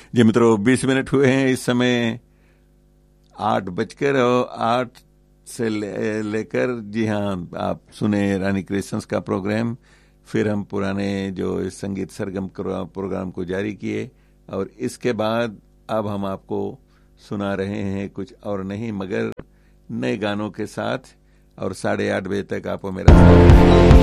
जी मित्रों, 20 मिनट हुए हैं इस समय 8 बजकर 8 से लेकर। जी हाँ, आप सुने रानी क्रिएशंस का प्रोग्राम। फिर हम पुराने जो संगीत सरगम प्रोग्राम को जारी किए और इसके बाद अब हम आपको सुना रहे हैं कुछ और नहीं मगर नए गानों के साथ। और 8:30 बजे तक आपको मेरा